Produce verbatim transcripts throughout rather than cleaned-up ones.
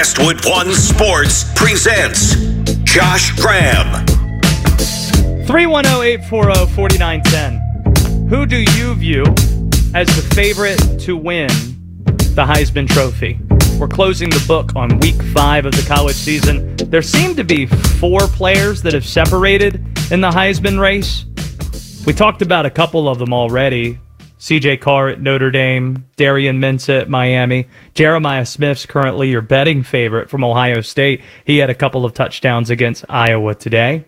Westwood One Sports presents Josh Graham. three one zero, eight four zero, four nine one zero. Who do you view as the favorite to win the Heisman Trophy? We're closing the book on week five of the college season. There seem to be four players that have separated in the Heisman race. We talked about a couple of them already. C J Carr at Notre Dame, Darian Mensah at Miami. Jeremiah Smith's currently your betting favorite from Ohio State. He had a couple of touchdowns against Iowa today.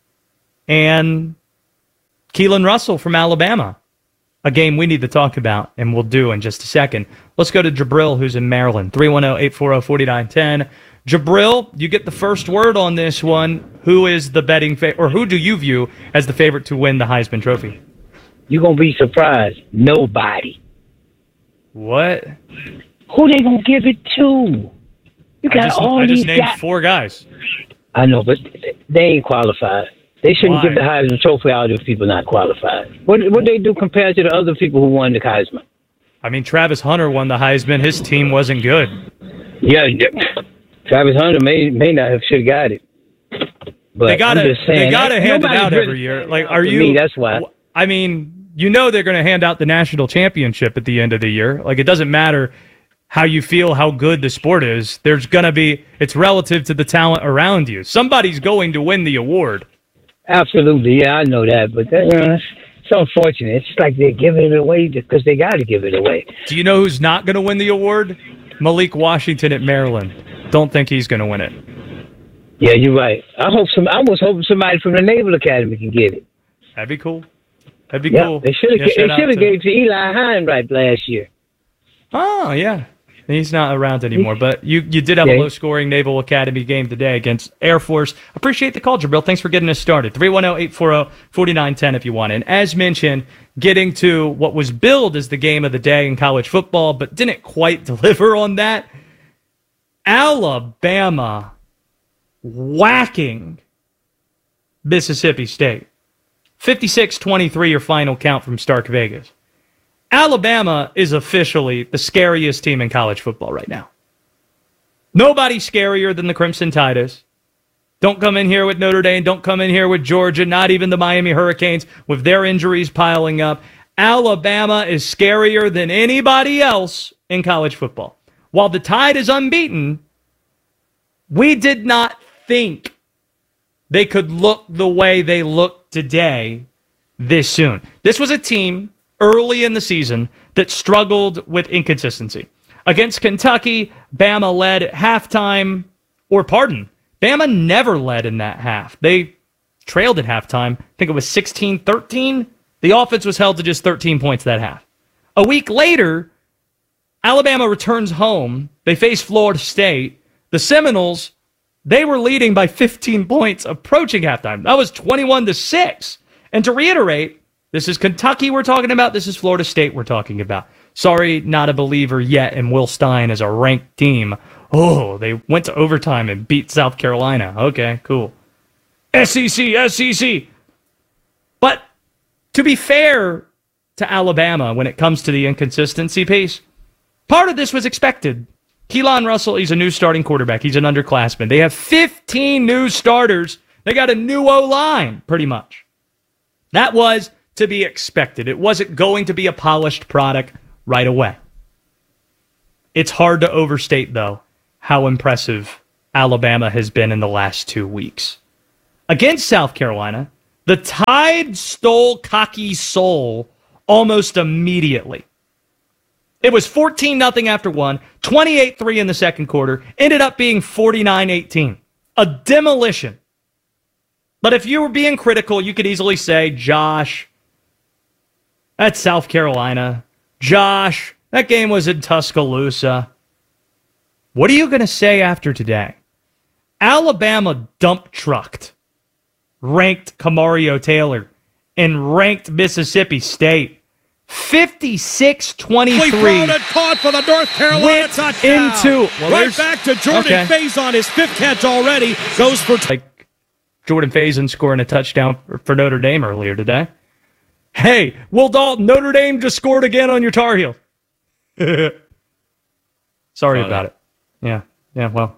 And Keelan Russell from Alabama, a game we need to talk about, and we'll do in just a second. Let's go to Jabril, who's in Maryland, three one zero, eight four zero, four nine one zero. Jabril, you get the first word on this one. Who is the betting fa- or who do you view as the favorite to win the Heisman Trophy? You're going to be surprised. Nobody. What? Who they going to give it to? You got I just, all I just these named guys. four guys. I know, but they ain't qualified. They shouldn't Why? give the Heisman Trophy out if people not qualified. What what they do compared to the other people who won the Heisman? I mean, Travis Hunter won the Heisman. His team wasn't good. Yeah, yeah. Travis Hunter may may not have should have got it. But They gotta, I'm just saying, they gotta hand it nobody's out really every year. standing Like, out are to you? me, that's why. I mean, you know they're going to hand out the national championship at the end of the year. Like, it doesn't matter how you feel, how good the sport is. There's going to be, it's relative to the talent around you. Somebody's going to win the award. Absolutely, yeah, I know that, but that, you know, it's, it's unfortunate. It's like they're giving it away because they got to give it away. Do you know who's not going to win the award? Malik Washington at Maryland. Don't think he's going to win it. Yeah, you're right. I hope some. I was hoping somebody from the Naval Academy can get it. That'd be cool. That'd be Yeah, cool. they should have. Yeah, they shout out should have to- gave to Eli Heinrich last year. Oh, yeah. He's not around anymore, but you, you did have Yeah. a low-scoring Naval Academy game today against Air Force. Appreciate the call, Jabril. Thanks for getting us started. three one zero, eight four zero, four nine one zero if you want. And as mentioned, getting to what was billed as the game of the day in college football, but didn't quite deliver on that. Alabama whacking Mississippi State. fifty-six twenty-three your final count from Stark Vegas. Alabama is officially the scariest team in college football right now. Nobody's scarier than the Crimson Tide is. Don't come in here with Notre Dame. Don't come in here with Georgia. Not even the Miami Hurricanes with their injuries piling up. Alabama is scarier than anybody else in college football. While the Tide is unbeaten, we did not think they could look the way they look today this soon. This was a team early in the season that struggled with inconsistency. Against Kentucky, Bama led at halftime, or pardon, Bama never led in that half. They trailed at halftime. I think it was sixteen thirteen. The offense was held to just thirteen points that half. A week later, Alabama returns home. They face Florida State. The Seminoles, they were leading by fifteen points approaching halftime. That was twenty-one to six. And to reiterate, this is Kentucky we're talking about. This is Florida State we're talking about. Sorry, not a believer yet in Will Stein as a ranked team. Oh, they went to overtime and beat South Carolina. Okay, cool. S E C, S E C. But to be fair to Alabama when it comes to the inconsistency piece, part of this was expected. Keelan Russell, he's a new starting quarterback. He's an underclassman. They have fifteen new starters. They got a new O-line, pretty much. That was to be expected. It wasn't going to be a polished product right away. It's hard to overstate, though, how impressive Alabama has been in the last two weeks. Against South Carolina, the Tide stole Cocky's soul almost immediately. It was fourteen nothing after one, twenty-eight three in the second quarter, ended up being forty-nine eighteen. A demolition. But if you were being critical, you could easily say, Josh, that's South Carolina. Josh, that game was in Tuscaloosa. What are you going to say after today? Alabama dump trucked, ranked Camario Taylor, and ranked Mississippi State. fifty-six twenty-three. Thrown and caught for the North Carolina Went touchdown. into well, right back to Jordan okay. Faison, his fifth catch already. Goes for like Jordan Faison scoring a touchdown for, for Notre Dame earlier today. Hey, Will Dalton, Notre Dame just scored again on your Tar Heel. Sorry Funny. about it. Yeah, Yeah, well.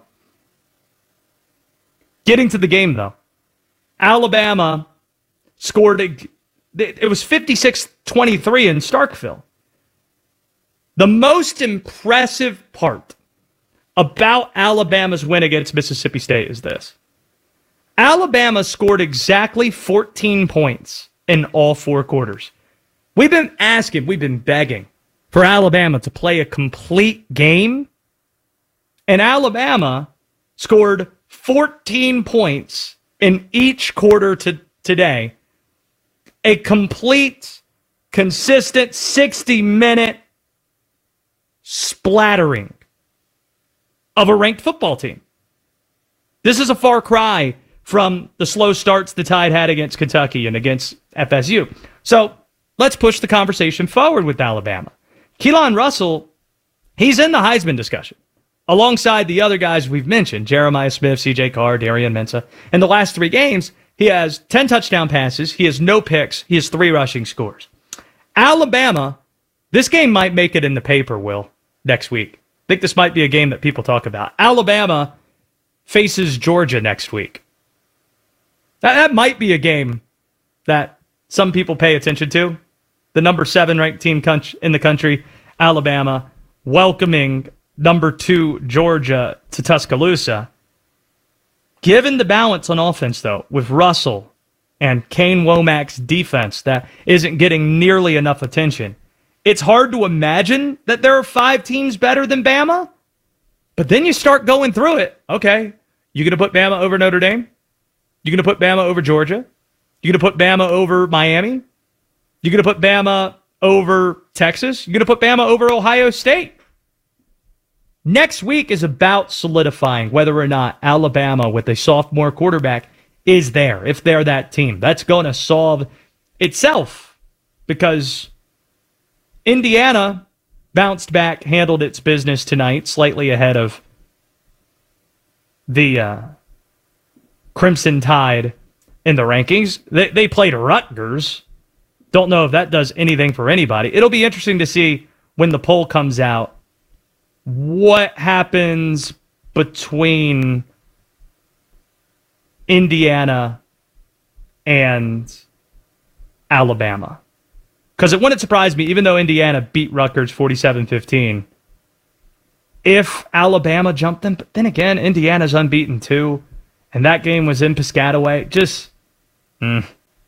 Getting to the game, though. Alabama scored, a, it was fifty-six twenty-three in Starkville. The most impressive part about Alabama's win against Mississippi State is this. Alabama scored exactly fourteen points in all four quarters. We've been asking, we've been begging for Alabama to play a complete game, and Alabama scored fourteen points in each quarter to today. A complete, consistent sixty-minute splattering of a ranked football team. This is a far cry from the slow starts the Tide had against Kentucky and against F S U. So let's push the conversation forward with Alabama. Keelan Russell, he's in the Heisman discussion, alongside the other guys we've mentioned, Jeremiah Smith, C J Carr, Darian Mensah. In the last three games, he has ten touchdown passes, he has no picks, he has three rushing scores. Alabama, this game might make it in the paper, Will, next week. I think this might be a game that people talk about. Alabama faces Georgia next week. That, that might be a game that some people pay attention to. The number seven ranked team in the country, Alabama, welcoming number two Georgia to Tuscaloosa. Given the balance on offense, though, with Russell and Kane Womack's defense that isn't getting nearly enough attention, it's hard to imagine that there are five teams better than Bama. But then you start going through it. Okay, you going to put Bama over Notre Dame? You going to put Bama over Georgia? You going to put Bama over Miami? You going to put Bama over Texas? You going to put Bama over Ohio State? Next week is about solidifying whether or not Alabama with a sophomore quarterback is there, if they're that team. That's going to solve itself because Indiana bounced back, handled its business tonight, slightly ahead of the uh, Crimson Tide in the rankings. They, they played Rutgers. Don't know if that does anything for anybody. It'll be interesting to see when the poll comes out what happens between Indiana and Alabama. Because it wouldn't surprise me, even though Indiana beat Rutgers forty-seven fifteen, if Alabama jumped them. But then again, Indiana's unbeaten too, and that game was in Piscataway. Just mm,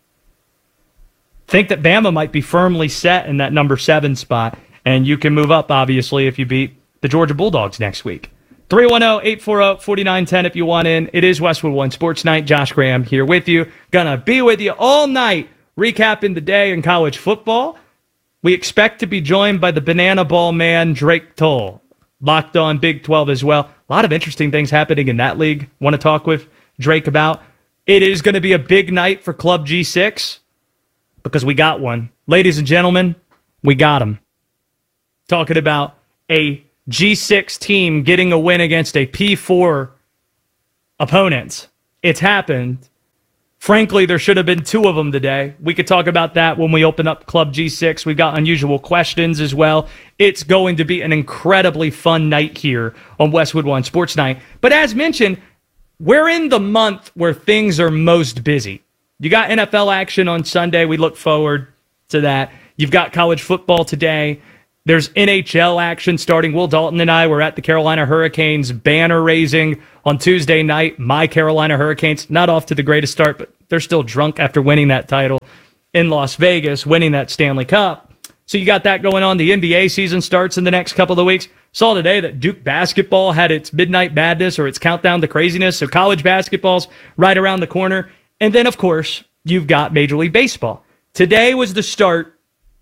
think that Bama might be firmly set in that number seven spot, and you can move up, obviously, if you beat the Georgia Bulldogs next week. three one zero, eight four zero, four nine one zero if you want in. It is Westwood One Sports Night. Josh Graham here with you. Gonna be with you all night, recapping the day in college football. We expect to be joined by the banana ball man, Drake Toll. Locked on Big twelve as well. A lot of interesting things happening in that league. Want to talk with Drake about. It is going to be a big night for Club G six because we got one. Ladies and gentlemen, we got him. Talking about a G six team getting a win against a P four opponent. It's happened. Frankly, there should have been two of them today. We could talk about that when we open up Club G six. We've got unusual questions as well. It's going to be an incredibly fun night here on Westwood One Sports Night. But as mentioned, we're in the month where things are most busy. You got N F L action on Sunday. We look forward to that. You've got college football today. There's N H L action starting. Will Dalton and I were at the Carolina Hurricanes banner raising on Tuesday night. My Carolina Hurricanes, not off to the greatest start, but they're still drunk after winning that title in Las Vegas, winning that Stanley Cup. So you got that going on. The N B A season starts in the next couple of weeks. Saw today that Duke basketball had its midnight madness or its countdown to craziness. So college basketball's right around the corner. And then, of course, you've got Major League Baseball. Today was the start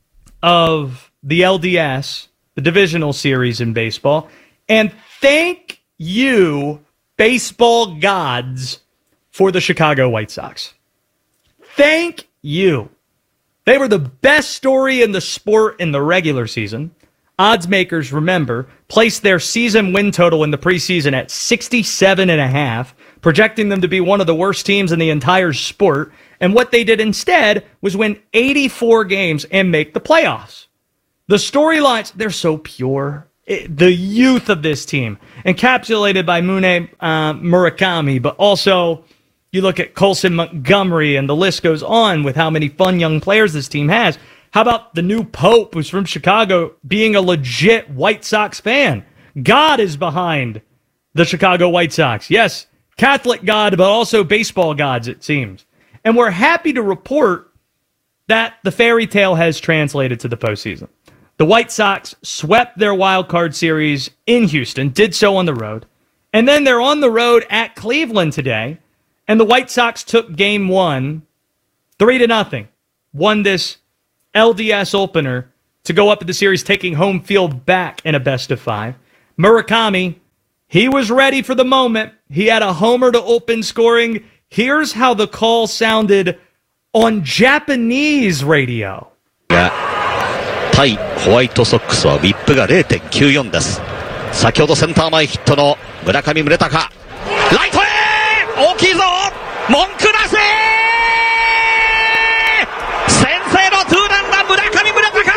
of the L D S, the divisional series in baseball. And thank you, baseball gods, for the Chicago White Sox. Thank you. They were the best story in the sport in the regular season. Odds makers, remember, placed their season win total in the preseason at sixty-seven and a half, projecting them to be one of the worst teams in the entire sport. And what they did instead was win eighty-four games and make the playoffs. The storylines, they're so pure. it, the youth of this team, encapsulated by Mune uh, Murakami, but also you look at Colson Montgomery, and the list goes on with how many fun young players this team has. How about the new Pope, who's from Chicago, being a legit White Sox fan? God is behind the Chicago White Sox. Yes, Catholic God, but also baseball gods, it seems. And we're happy to report that the fairy tale has translated to the postseason. The White Sox swept their wild card series in Houston, did so on the road, and then they're on the road at Cleveland today, and the White Sox took game one, three to nothing, won this L D S opener to go up in the series, taking home field back in a best of five. Murakami, he was ready for the moment. He had a homer to open scoring. Here's how the call sounded on Japanese radio. 対ホワイトソックスはウィップが ゼロ点きゅうよん です。先ほどセンター前ヒットの村上宗隆、ライトへ大きいぞ文句なし先制のツーランだ村上宗隆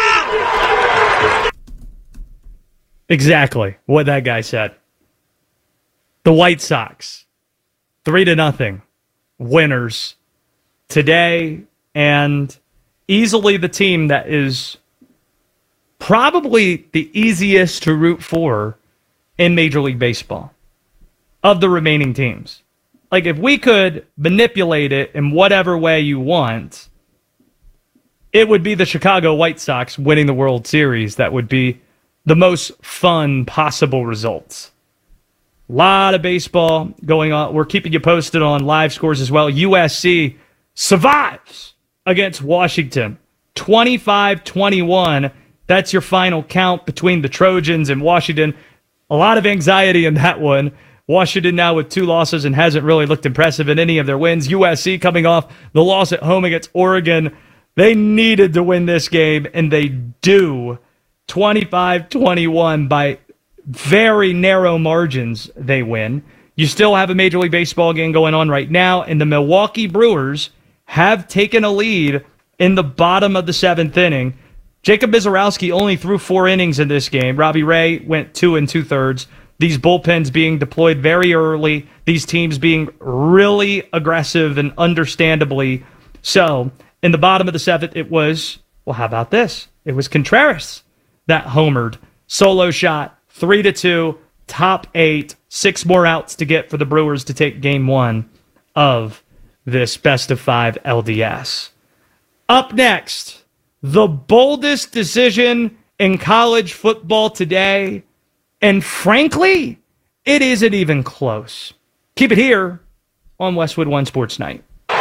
Exactly what that guy said. The White Sox, three to nothing, winners today, and easily the team that is probably the easiest to root for in Major League Baseball of the remaining teams. Like, if we could manipulate it in whatever way you want, it would be the Chicago White Sox winning the World Series. That would be the most fun possible results. A lot of baseball going on. We're keeping you posted on live scores as well. U S C survives against Washington. twenty-five twenty-one. That's your final count between the Trojans and Washington. A lot of anxiety in that one. Washington now with two losses and hasn't really looked impressive in any of their wins. U S C coming off the loss at home against Oregon. They needed to win this game, and they do. twenty-five twenty-one by very narrow margins, they win. You still have a Major League Baseball game going on right now, and the Milwaukee Brewers have taken a lead in the bottom of the seventh inning. Jacob Mizorowski only threw four innings in this game. Robbie Ray went two and two-thirds. These bullpens being deployed very early. These teams being really aggressive and understandably so. In the bottom of the seventh, it was, well, how about this? It was Contreras that homered. Solo shot, three to two, top eight, six more outs to get for the Brewers to take game one of this best of five L D S. Up next, the boldest decision in college football today, and frankly, it isn't even close. Keep it here on Westwood One Sports Night.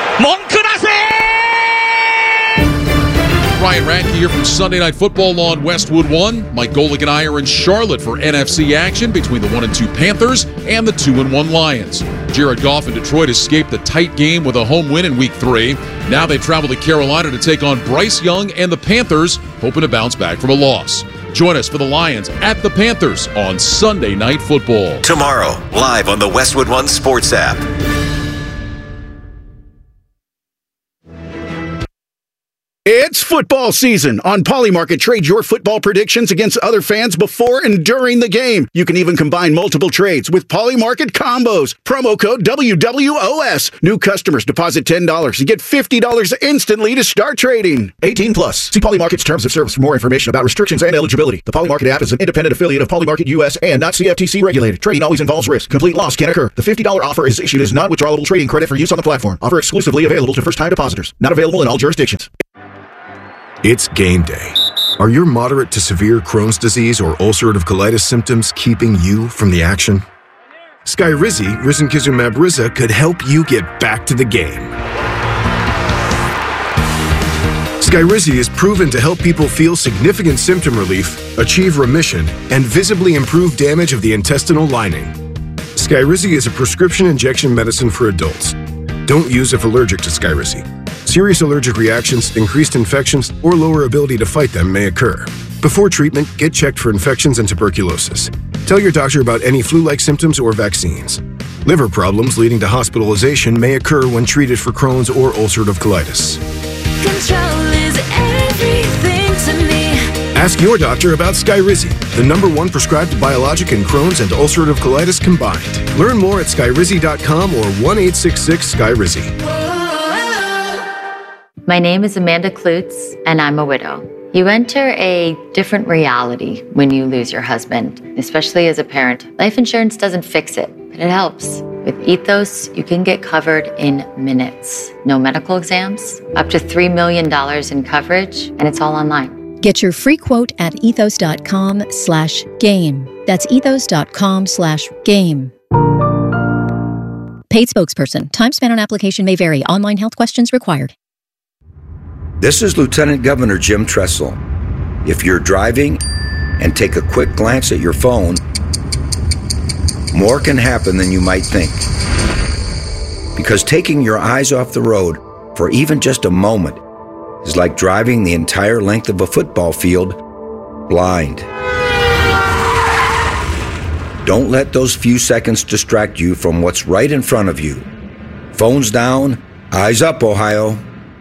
Ryan Radke here from Sunday Night Football on Westwood One. Mike Golick and I are in Charlotte for N F C action between the one and two Panthers and the two and one Lions. Jared Goff and Detroit escaped the tight game with a home win in week three. Now they travel to Carolina to take on Bryce Young and the Panthers, hoping to bounce back from a loss. Join us for the Lions at the Panthers on Sunday Night Football. Tomorrow, live on the Westwood One Sports app. It's football season. On Polymarket, trade your football predictions against other fans before and during the game. You can even combine multiple trades with Polymarket combos. Promo code W W O S. New customers deposit ten dollars and get fifty dollars instantly to start trading. eighteen plus. See Polymarket's terms of service for more information about restrictions and eligibility. The Polymarket app is an independent affiliate of Polymarket U S and not C F T C regulated. Trading always involves risk. Complete loss can occur. The fifty dollars offer is issued as non-withdrawable trading credit for use on the platform. Offer exclusively available to first-time depositors. Not available in all jurisdictions. It's game day. Are your moderate to severe Crohn's disease or ulcerative colitis symptoms keeping you from the action? Skyrizi, risankizumab Riza, could help you get back to the game. Skyrizi is proven to help people feel significant symptom relief, achieve remission, and visibly improve damage of the intestinal lining. Skyrizi is a prescription injection medicine for adults. Don't use if allergic to Skyrizi. Serious allergic reactions, increased infections, or lower ability to fight them may occur. Before treatment, get checked for infections and tuberculosis. Tell your doctor about any flu-like symptoms or vaccines. Liver problems leading to hospitalization may occur when treated for Crohn's or ulcerative colitis. Control is everything to me. Ask your doctor about Skyrizi. the number one prescribed biologic in Crohn's and ulcerative colitis combined. Learn more at skyrizi dot com or one eight six six sky rizi. My name is Amanda Klutz, and I'm a widow. You enter a different reality when you lose your husband, especially as a parent. Life insurance doesn't fix it, but it helps. With Ethos, you can get covered in minutes. No medical exams, up to three million dollars in coverage, and it's all online. Get your free quote at ethos dot com slash game. That's ethos dot com slash game. Paid spokesperson. Time spent on application may vary. Online health questions required. This is Lieutenant Governor Jim Tressel. If you're driving and take a quick glance at your phone, more can happen than you might think. Because taking your eyes off the road for even just a moment is like driving the entire length of a football field blind. Don't let those few seconds distract you from what's right in front of you. Phones down, eyes up, Ohio.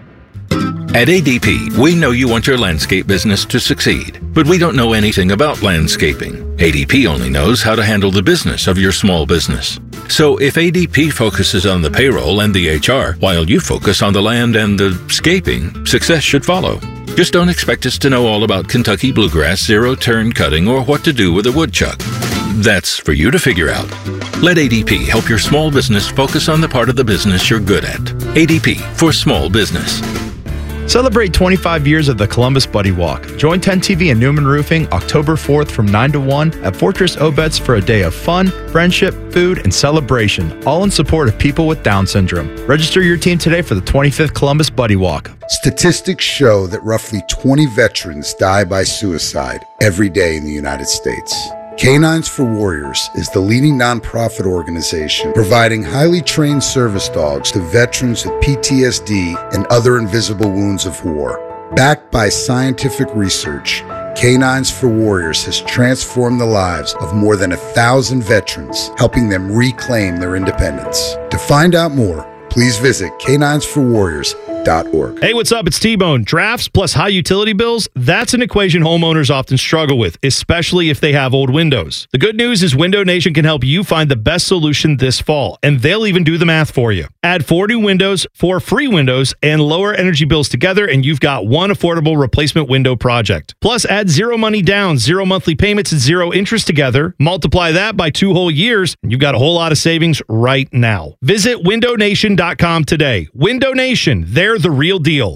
At A D P, we know you want your landscape business to succeed, but we don't know anything about landscaping. A D P only knows how to handle the business of your small business. So if A D P focuses on the payroll and the H R, while you focus on the land and the scaping, success should follow. Just don't expect us to know all about Kentucky bluegrass, zero-turn cutting, or what to do with a woodchuck. That's for you to figure out. Let A D P help your small business focus on the part of the business you're good at. A D P for small business. Celebrate twenty-five years of the Columbus Buddy Walk. Join ten T V and Newman Roofing October fourth from nine to one at Fortress Obetz for a day of fun, friendship, food, and celebration, all in support of people with Down syndrome. Register your team today for the twenty-fifth Columbus Buddy Walk. Statistics show that roughly twenty veterans die by suicide every day in the United States. Canines for Warriors is the leading nonprofit organization providing highly trained service dogs to veterans with P T S D and other invisible wounds of war. Backed by scientific research, Canines for Warriors has transformed the lives of more than a thousand veterans, helping them reclaim their independence. To find out more, please visit canines for warriors dot org. Hey, what's up? It's T-Bone. Drafts plus high utility bills, that's an equation homeowners often struggle with, especially if they have old windows. The good news is Window Nation can help you find the best solution this fall, and they'll even do the math for you. Add four new windows, four free windows, and lower energy bills together, and you've got one affordable replacement window project. Plus, add zero money down, zero monthly payments, and zero interest together. Multiply that by two whole years, and you've got a whole lot of savings right now. Visit window nation dot com today. Window Nation, they're the real deal.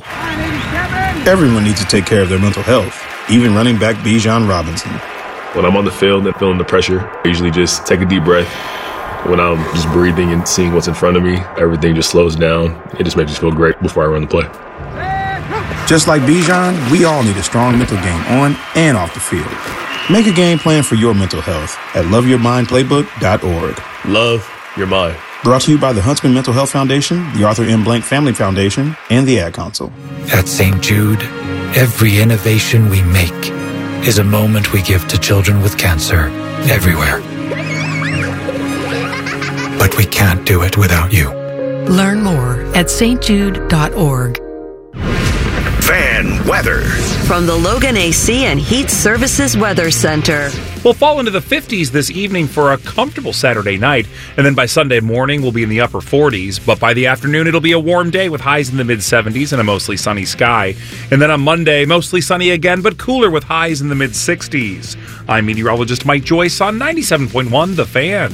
Everyone needs to take care of their mental health, even running back Bijan Robinson. When I'm on the field and feeling the pressure, I usually just take a deep breath. When I'm just breathing and seeing what's in front of me, everything just slows down. It just makes me feel great before I run the play. Just like Bijan, we all need a strong mental game on and off the field. Make a game plan for your mental health at love your mind playbook dot org. Love your mind. Brought to you by the Huntsman Mental Health Foundation, the Arthur M. Blank Family Foundation, and the Ad Council. At Saint Jude, every innovation we make is a moment we give to children with cancer everywhere. But we can't do it without you. Learn more at s t jude dot org. Fan weather. From the Logan A C and Heat Services Weather Center. We'll fall into the fifties this evening for a comfortable Saturday night, and then by Sunday morning we'll be in the upper forties, but by the afternoon it'll be a warm day with highs in the mid-seventies and a mostly sunny sky. And then on Monday, mostly sunny again, but cooler with highs in the mid-sixties. I'm meteorologist Mike Joyce on ninety-seven point one The Fan.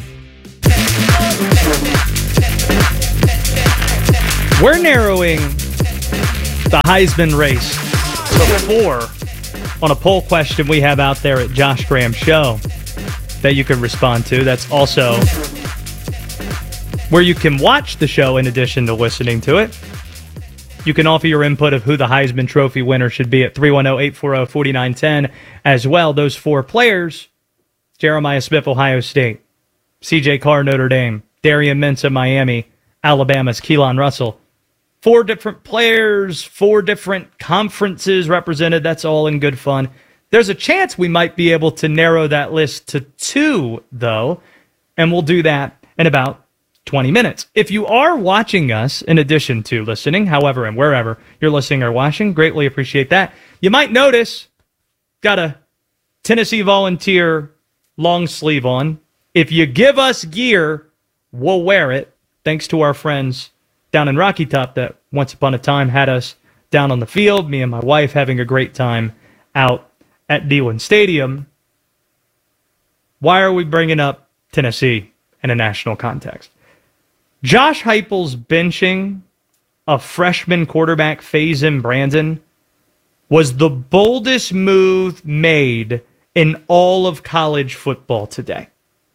We're narrowing the Heisman race to four on a poll question we have out there at Josh Graham Show that you can respond to. That's also where you can watch the show in addition to listening to it. You can offer your input of who the Heisman Trophy winner should be at three one zero, eight four zero, four nine one zero as well. Those four players: Jeremiah Smith, Ohio State; C J Carr, Notre Dame; Darian Mintz, Miami; Alabama's Keelan Russell. Four different players, four different conferences represented. That's all in good fun. There's a chance we might be able to narrow that list to two, though, and we'll do that in about twenty minutes. If you are watching us, in addition to listening, however and wherever you're listening or watching, greatly appreciate that. You might notice, got a Tennessee Volunteer long sleeve on. If you give us gear, we'll wear it. Thanks to our friends down in Rocky Top that once upon a time had us down on the field, me and my wife having a great time out at Neyland Stadium. Why are we bringing up Tennessee in a national context? Josh Heupel's benching of freshman quarterback Faison Brandon was the boldest move made in all of college football today.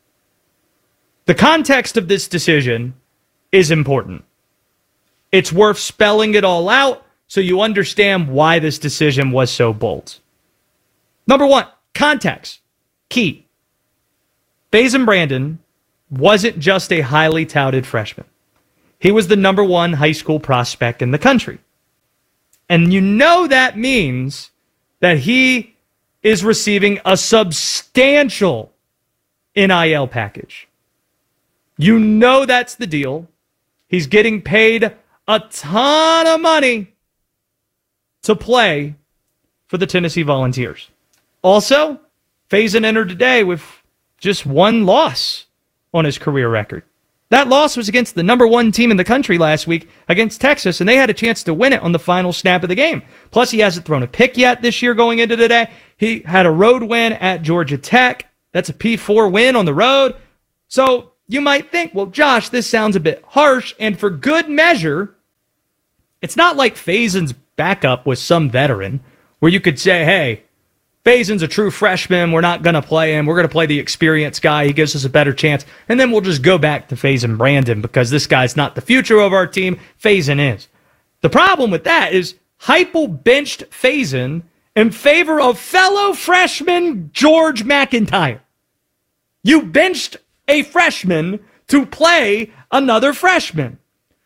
The context of this decision is important. It's worth spelling it all out so you understand why this decision was so bold. Number one, context. Key. Faison Brandon wasn't just a highly touted freshman. He was the number one high school prospect in the country. And you know that means that he is receiving a substantial N I L package. You know that's the deal. He's getting paid a ton of money to play for the Tennessee Volunteers. Also, Faison entered today with just one loss on his career record. That loss was against the number one team in the country last week against Texas, and they had a chance to win it on the final snap of the game. Plus, he hasn't thrown a pick yet this year going into today. He had a road win at Georgia Tech. That's a P four win on the road. So you might think, well, Josh, this sounds a bit harsh, and for good measure, it's not like Faison's backup was some veteran where you could say, hey, Faison's a true freshman. We're not going to play him. We're going to play the experienced guy. He gives us a better chance. And then we'll just go back to Faison Brandon because this guy's not the future of our team. Faison is. The problem with that is Heupel benched Faison in favor of fellow freshman George McIntyre. You benched a freshman to play another freshman.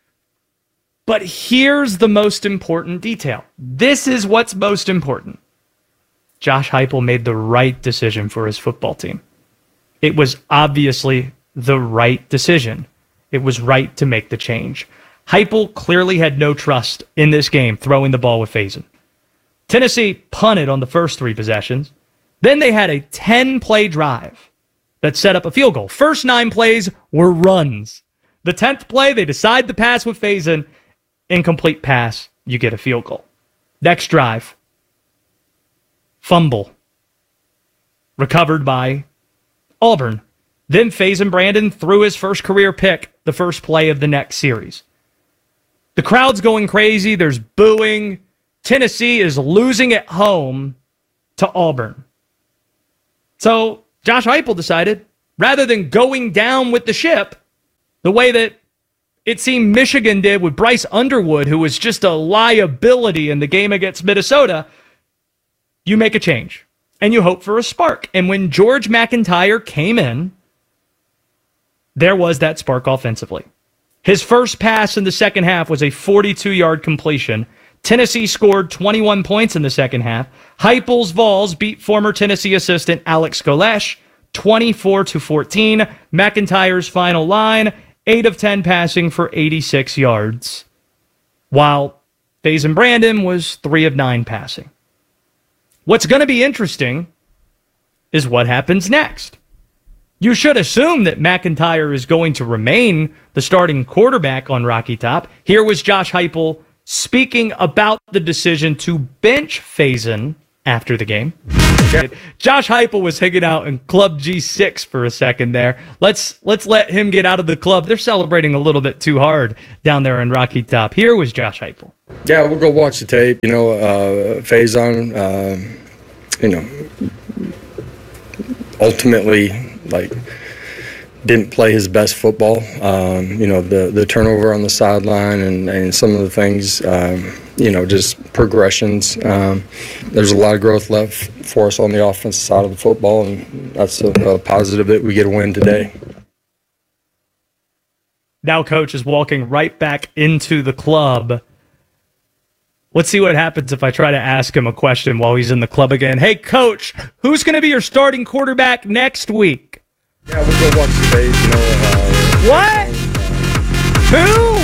But here's the most important detail. This is what's most important. Josh Heupel made the right decision for his football team. It was obviously the right decision. It was right to make the change. Heupel clearly had no trust in this game throwing the ball with Faison. Tennessee punted on the first three possessions. Then they had a ten-play drive that set up a field goal. First nine plays were runs. The tenth play, they decide to pass with Faison. Incomplete pass, you get a field goal. Next drive. Fumble. Recovered by Auburn. Then Faison Brandon threw his first career pick the first play of the next series. The crowd's going crazy. There's booing. Tennessee is losing at home to Auburn. So Josh Heupel decided, rather than going down with the ship, the way that it seemed Michigan did with Bryce Underwood, who was just a liability in the game against Minnesota, you make a change, and you hope for a spark. And when George McIntyre came in, there was that spark offensively. His first pass in the second half was a forty-two-yard completion. Tennessee scored twenty-one points in the second half. Heupel's Vols beat former Tennessee assistant Alex Golesh twenty-four to fourteen. McIntyre's final line, eight of ten passing for eighty-six yards, while Faison Brandon was three of nine passing. What's going to be interesting is what happens next. You should assume that McIntyre is going to remain the starting quarterback on Rocky Top. Here was Josh Heupel speaking about the decision to bench Faison after the game. Josh Heupel was hanging out in Club G six for a second there. Let's let's let him get out of the club. They're celebrating a little bit too hard down there in Rocky Top. Here was Josh Heupel. Yeah, we'll go watch the tape. You know, uh, Faison, uh, you know, ultimately, like, didn't play his best football. Um, you know, the, the turnover on the sideline and, and some of the things, um, you know, just progressions. Um, there's a lot of growth left for us on the offensive side of the football, and that's a, a positive that we get a win today. Now Coach is walking right back into the club. Let's see what happens if I try to ask him a question while he's in the club again. Hey, Coach, who's going to be your starting quarterback next week? Yeah, we'll go watch the tape, you know. Uh, what? Who?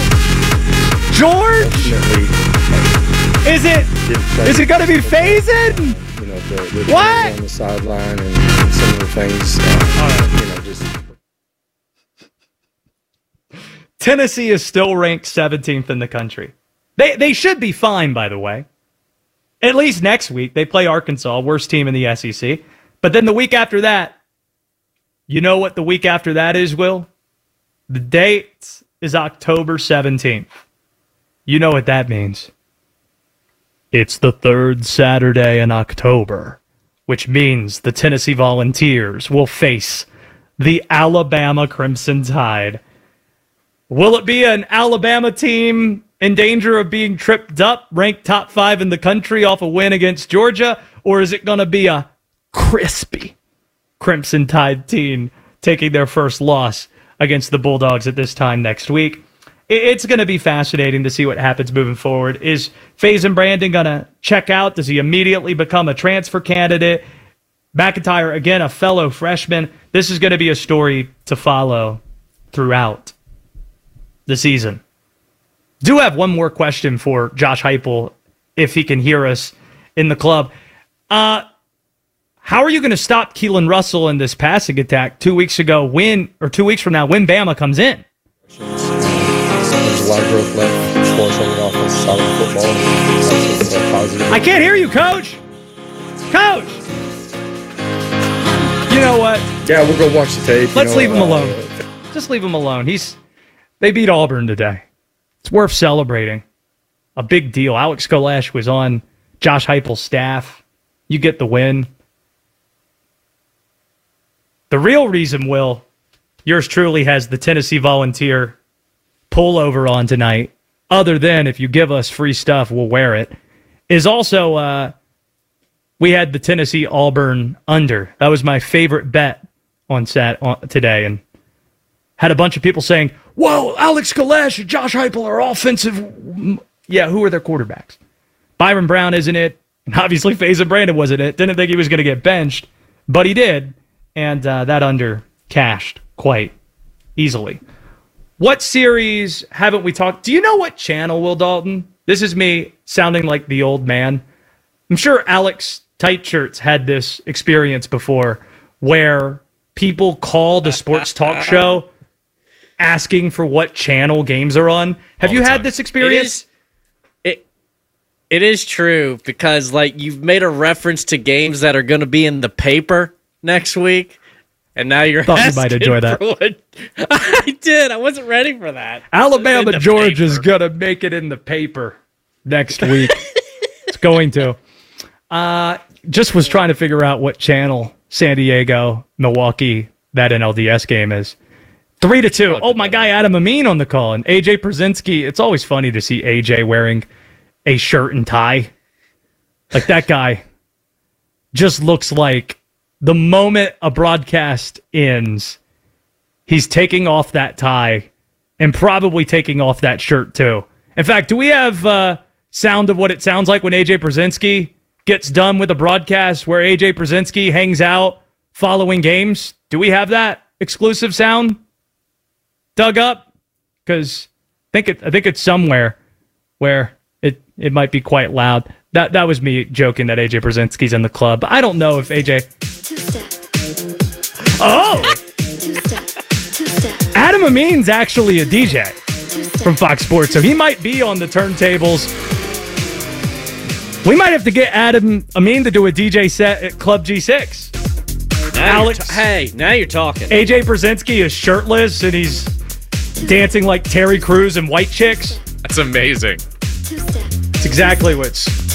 George? Is it? Is it going to be Faison? You know, the, the What? on the sideline and, and some of the things, uh, you know, just. Tennessee is still ranked seventeenth in the country. They they should be fine, by the way. At least next week, they play Arkansas, worst team in the S E C. But then the week after that, you know what the week after that is, Will? The date is October seventeenth. You know what that means. It's the third Saturday in October, which means the Tennessee Volunteers will face the Alabama Crimson Tide. Will it be an Alabama team in danger of being tripped up, ranked top five in the country off a win against Georgia, or is it going to be a crispy Crimson Tide team taking their first loss against the Bulldogs at this time next week? It's going to be fascinating to see what happens moving forward. Is Faison Brandon going to check out? Does he immediately become a transfer candidate? McIntyre, again, a fellow freshman. This is going to be a story to follow throughout the season. Do have one more question for Josh Heupel, if he can hear us in the club. Uh, how are you going to stop Keelan Russell in this passing attack two weeks ago when, or two weeks from now, when Bama comes in? There's a lot of growth left for us on the offensive side of football. That's a positive. I can't hear you, Coach! Coach! You know what? Yeah, we'll go watch the tape. Let's you know, leave him uh, alone. Just leave him alone. He's They beat Auburn today. It's worth celebrating. A big deal. Alex Kolesh was on Josh Heupel's staff. You get the win. The real reason, Will, yours truly has the Tennessee Volunteer pullover on tonight, other than if you give us free stuff, we'll wear it, is also uh, we had the Tennessee Auburn under. That was my favorite bet on sat on, today, and had a bunch of people saying, whoa, Alex Kolesh and Josh Heupel are offensive. Yeah, who are their quarterbacks? Byron Brown isn't it, and obviously Faison Brandon wasn't it. Didn't think he was going to get benched, but he did, and uh, that under cashed quite easily. What series haven't we talked? Do you know what channel, Will Dalton? This is me sounding like the old man. I'm sure Alex Tightshirts had this experience before where people call the sports talk show asking for what channel games are on. Have you had this experience? It is, it, it is true because, like, you've made a reference to games that are going to be in the paper next week. And now you're Thought you might enjoy that. What, I did. I wasn't ready for that. Alabama, Georgia's going to make it in the paper next week. It's going to. Uh, just was trying to figure out what channel San Diego, Milwaukee, that N L D S game is. Three to two. Oh, my guy Adam Amin on the call. And A J Przinsky. It's always funny to see A J wearing a shirt and tie. Like, that guy just looks like the moment a broadcast ends, he's taking off that tie and probably taking off that shirt too. In fact, do we have uh, sound of what it sounds like when A J Przinsky gets done with a broadcast where A J Przinsky hangs out following games? Do we have that exclusive sound dug up? Because I think it, I think it's somewhere where it, it might be quite loud. That that was me joking that A J Przinsky's in the club. But I don't know if A J... Oh! Adam Amin's actually a D J from Fox Sports, so he might be on the turntables. We might have to get Adam Amin to do a D J set at Club G six. Now Alex, ta- hey, now you're talking. A J Przinsky is shirtless and he's dancing like Terry Crews and White Chicks. That's amazing. It's exactly what's